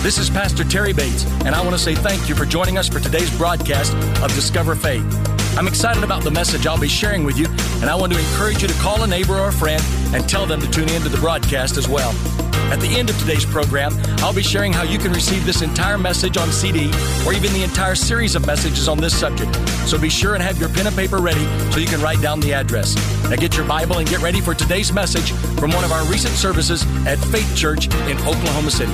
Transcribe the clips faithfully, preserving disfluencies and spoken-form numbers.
This is Pastor Terry Bates, and I want to say thank you for joining us for today's broadcast of Discover Faith. I'm excited about the message I'll be sharing with you, and I want to encourage you to call a neighbor or a friend and tell them to tune in to the broadcast as well. At the end of today's program, I'll be sharing how you can receive this entire message on C D or even the entire series of messages on this subject. So be sure and have your pen and paper ready so you can write down the address. Now get your Bible and get ready for today's message from one of our recent services at Faith Church in Oklahoma City.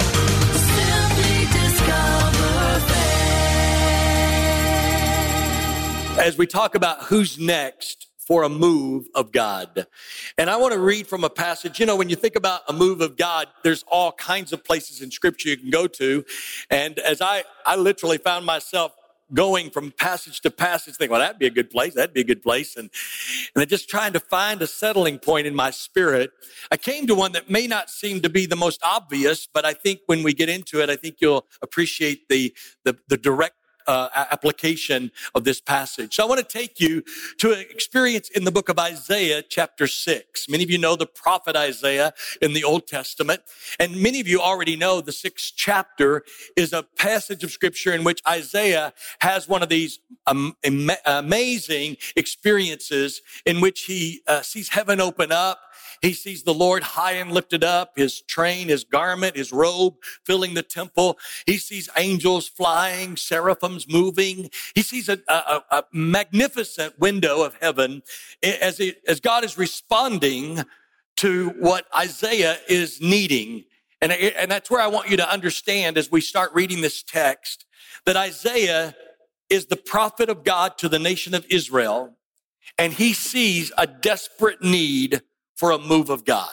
As we talk about who's next for a move of God. And I want to read from a passage. You know, when you think about a move of God, there's all kinds of places in Scripture you can go to. And as I, I literally found myself going from passage to passage, thinking, well, that'd be a good place. That'd be a good place. And, and then just trying to find a settling point in my spirit, I came to one that may not seem to be the most obvious, but I think when we get into it, I think you'll appreciate the, the, the direct Uh, application of this passage. So I want to take you to an experience in the book of Isaiah chapter six. Many of you know the prophet Isaiah in the Old Testament, and many of you already know the sixth chapter is a passage of scripture in which Isaiah has one of these um, am- amazing experiences in which he uh, sees heaven open up. He sees the Lord high and lifted up, his train, his garment, his robe filling the temple. He sees angels flying, seraphims moving. He sees a, a, a magnificent window of heaven as, it, as God is responding to what Isaiah is needing. And, and that's where I want you to understand as we start reading this text, that Isaiah is the prophet of God to the nation of Israel, and he sees a desperate need for a move of God,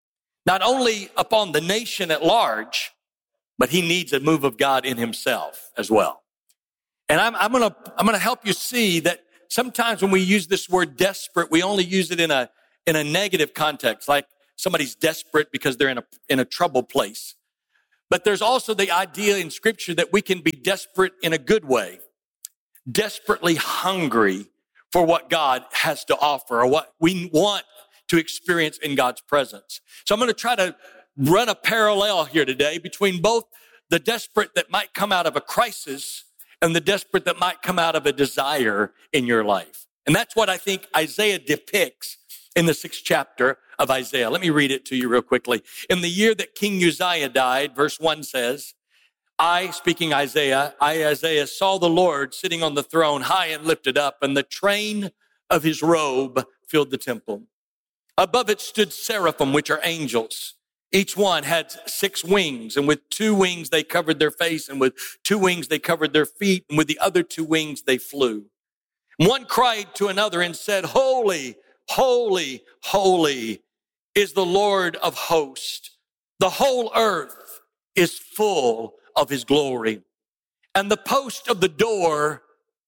not only upon the nation at large, but he needs a move of God in himself as well. And I'm, I'm going to, I'm going to help you see that sometimes when we use this word desperate, we only use it in a, in a negative context, like somebody's desperate because they're in a, in a troubled place. But there's also the idea in scripture that we can be desperate in a good way, desperately hungry for what God has to offer or what we want to experience in God's presence. So I'm going to try to run a parallel here today between both the desperate that might come out of a crisis and the desperate that might come out of a desire in your life. And that's what I think Isaiah depicts in the sixth chapter of Isaiah. Let me read it to you real quickly. In the year that King Uzziah died, verse one says, I, speaking Isaiah, I, Isaiah, saw the Lord sitting on the throne high and lifted up, and the train of his robe filled the temple. Above it stood seraphim, which are angels. Each one had six wings, and with two wings they covered their face, and with two wings they covered their feet, and with the other two wings they flew. One cried to another and said, Holy, holy, holy is the Lord of hosts. The whole earth is full of his glory. And the posts of the door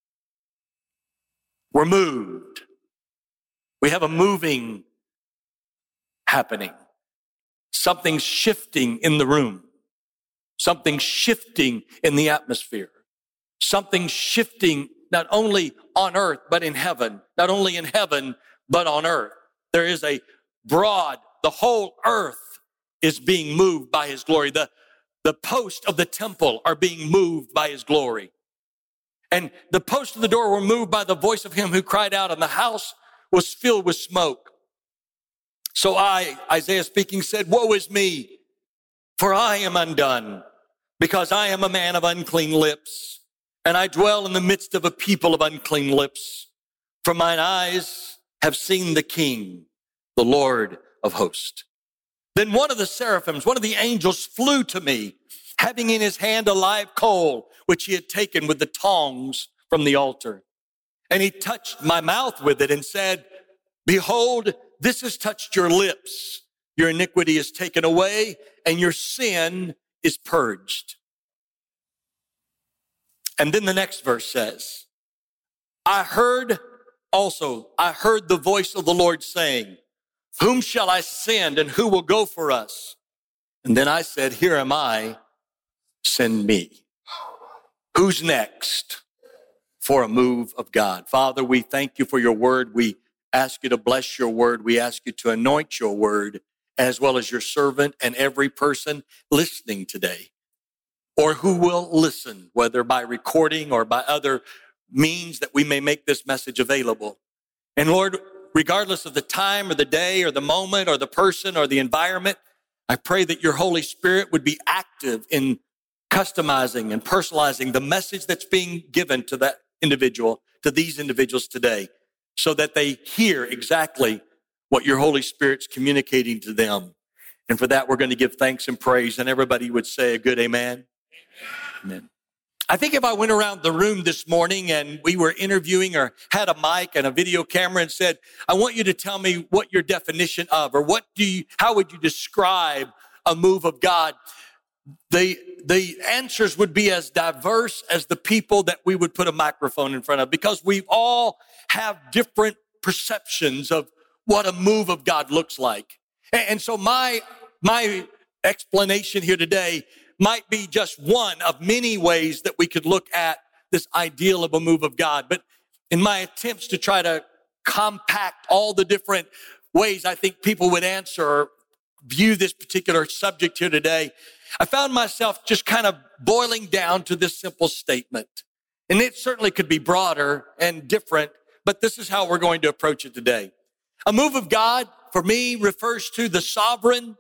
were moved. We have a moving happening. Something's shifting in the room. Something's shifting in the atmosphere. Something's shifting not only on earth, but in heaven. Not only in heaven, but on earth. There is a broad, the whole earth is being moved by his glory. The, the posts of the temple are being moved by his glory. And the posts of the door were moved by the voice of him who cried out, and the house was filled with smoke. So I, Isaiah speaking, said, Woe is me, for I am undone, because I am a man of unclean lips, and I dwell in the midst of a people of unclean lips. For mine eyes have seen the King, the Lord of hosts. Then one of the seraphims, one of the angels, flew to me, having in his hand a live coal, which he had taken with the tongs from the altar. And he touched my mouth with it and said, Behold, this has touched your lips. Your iniquity is taken away and your sin is purged. And then the next verse says, I heard also, I heard the voice of the Lord saying, Whom shall I send and who will go for us? And then I said, Here am I, send me. Who's next for a move of God? Father, we thank you for your word. We ask you to bless your word. We ask you to anoint your word as well as your servant and every person listening today. or who will listen, whether by recording or by other means that we may make this message available. And Lord, regardless of the time or the day or the moment or the person or the environment, I pray that your Holy Spirit would be active in customizing and personalizing the message that's being given to that individual, to these individuals today, so that they hear exactly what your Holy Spirit's communicating to them. And for that, we're going to give thanks and praise. And everybody would say a good amen. Amen. I think if I went around the room this morning and we were interviewing or had a mic and a video camera and said, I want you to tell me what your definition of, or what do you, how would you describe a move of God? The, the answers would be as diverse as the people that we would put a microphone in front of, because we all have different perceptions of what a move of God looks like. And, and so my, my explanation here today might be just one of many ways that we could look at this ideal of a move of God. But in my attempts to try to compact all the different ways I think people would answer or view this particular subject here today, I found myself just kind of boiling down to this simple statement. And it certainly could be broader and different, but this is how we're going to approach it today. A move of God, for me, refers to the sovereign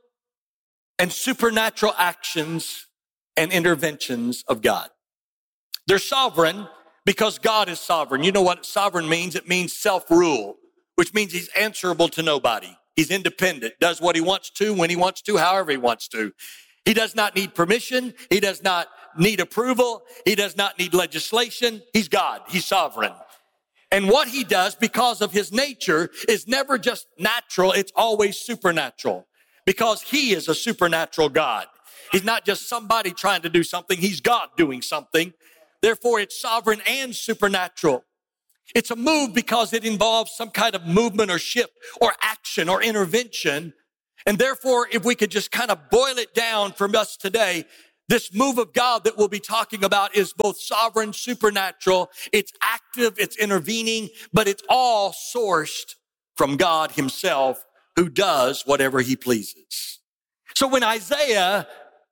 and supernatural actions and interventions of God. They're sovereign because God is sovereign. You know what sovereign means? It means self-rule, which means he's answerable to nobody. He's independent, does what he wants to, when he wants to, however he wants to. He does not need permission. He does not need approval. He does not need legislation. He's God. He's sovereign. And what he does, because of his nature, is never just natural. It's always supernatural, because he is a supernatural God. He's not just somebody trying to do something. He's God doing something. Therefore, it's sovereign and supernatural. It's a move because it involves some kind of movement or shift or action or intervention. And therefore, if we could just kind of boil it down from us today, this move of God that we'll be talking about is both sovereign, supernatural. It's active, it's intervening, but it's all sourced from God himself, who does whatever he pleases. So when Isaiah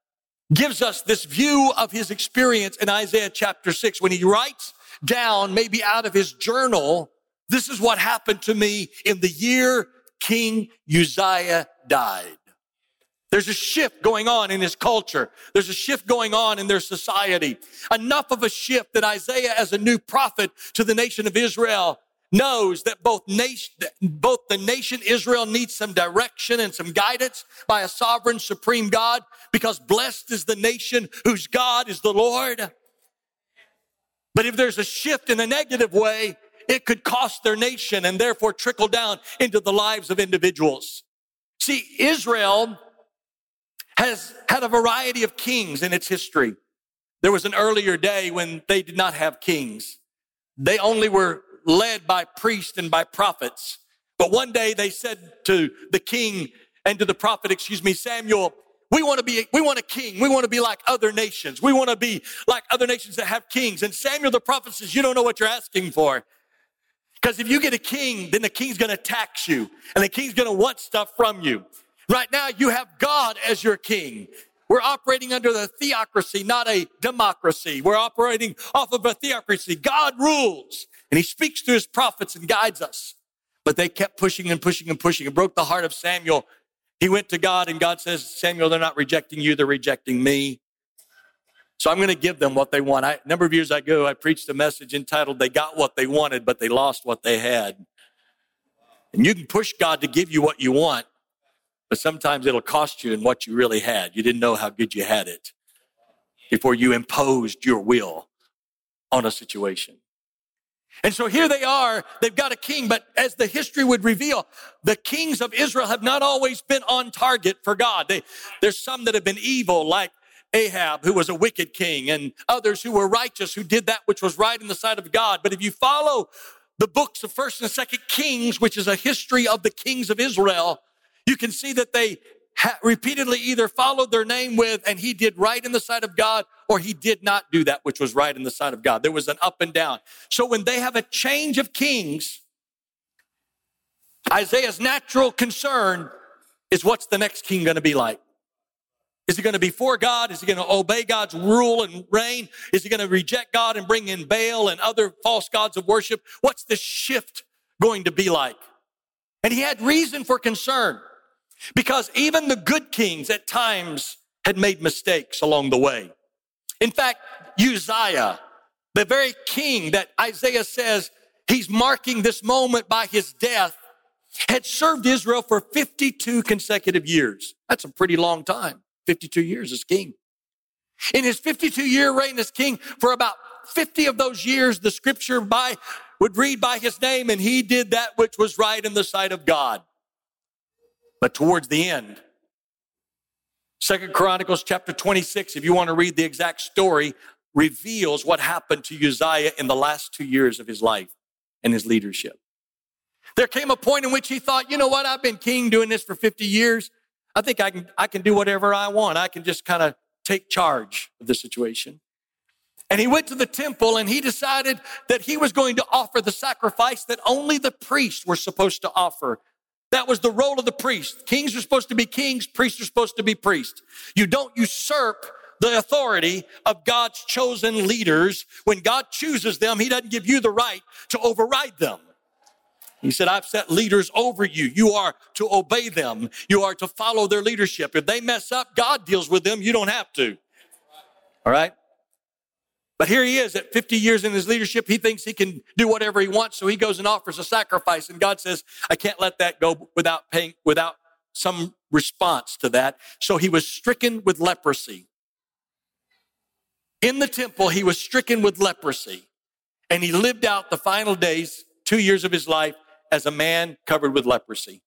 gives us this view of his experience in Isaiah chapter six, when he writes down, maybe out of his journal, this is what happened to me in the year King Uzziah died. There's a shift going on in his culture. There's a shift going on in their society. Enough of a shift that Isaiah, as a new prophet to the nation of Israel, knows that both nation, both the nation Israel needs some direction and some guidance by a sovereign, supreme God, because blessed is the nation whose God is the Lord. But if there's a shift in a negative way, it could cost their nation and therefore trickle down into the lives of individuals. See, Israel has had a variety of kings in its history. There was an earlier day when they did not have kings. They only were led by priests and by prophets. But one day they said to the king and to the prophet, excuse me, Samuel, we want to be, we want a king. We want to be like other nations. We want to be like other nations that have kings. And Samuel the prophet says, you don't know what you're asking for. Because if you get a king, then the king's going to tax you and the king's going to want stuff from you. Right now, you have God as your king. We're operating under the theocracy, not a democracy. We're operating off of a theocracy. God rules, and he speaks to his prophets and guides us. But they kept pushing and pushing and pushing. It broke the heart of Samuel. He went to God, and God says, Samuel, they're not rejecting you. They're rejecting me. So I'm going to give them what they want. I, a number of years ago, I preached a message entitled, They Got What They Wanted, but They Lost What They Had. And you can push God to give you what you want, but sometimes it'll cost you in what you really had. You didn't know how good you had it before you imposed your will on a situation. And so here they are, they've got a king, but as the history would reveal, the kings of Israel have not always been on target for God. They, there's some that have been evil, like Ahab, who was a wicked king, and others who were righteous, who did that which was right in the sight of God. But if you follow the books of First and Second Kings, which is a history of the kings of Israel, you can see that they ha- repeatedly either followed their name with, and he did right in the sight of God, or he did not do that which was right in the sight of God. There was an up and down. So when they have a change of kings, Isaiah's natural concern is, what's the next king going to be like? Is he going to be for God? Is he going to obey God's rule and reign? Is he going to reject God and bring in Baal and other false gods of worship? What's the shift going to be like? And he had reason for concern because even the good kings at times had made mistakes along the way. In fact, Uzziah, the very king that Isaiah says he's marking this moment by his death, had served Israel for fifty-two consecutive years. That's a pretty long time. fifty-two years as king. In his fifty-two year reign as king, for about fifty of those years, the scripture by would read by his name, and he did that which was right in the sight of God. But towards the end, Second Chronicles chapter twenty-six, if you want to read the exact story, reveals what happened to Uzziah in the last two years of his life and his leadership. There came a point in which he thought, you know what, I've been king doing this for fifty years. I think I can, I can do whatever I want. I can just kind of take charge of the situation. And he went to the temple and he decided that he was going to offer the sacrifice that only the priests were supposed to offer. That was the role of the priest. Kings are supposed to be kings. Priests are supposed to be priests. You don't usurp the authority of God's chosen leaders. When God chooses them, he doesn't give you the right to override them. He said, I've set leaders over you. You are to obey them. You are to follow their leadership. If they mess up, God deals with them. You don't have to. All right? But here he is at fifty years in his leadership. He thinks he can do whatever he wants. So he goes and offers a sacrifice. And God says, I can't let that go without paying, without some response to that. So he was stricken with leprosy. In the temple, he was stricken with leprosy. And he lived out the final days, two years of his life, as a man covered with leprosy.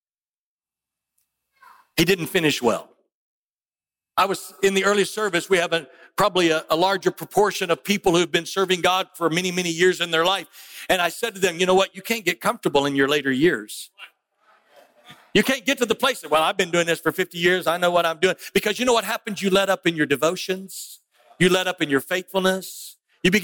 He didn't finish well. I was in the early service. We have a, probably a, a larger proportion of people who've been serving God for many, many years in their life. And I said to them, you know what? You can't get comfortable in your later years. You can't get to the place that, well, I've been doing this for fifty years. I know what I'm doing. Because you know what happens? You let up in your devotions. You let up in your faithfulness.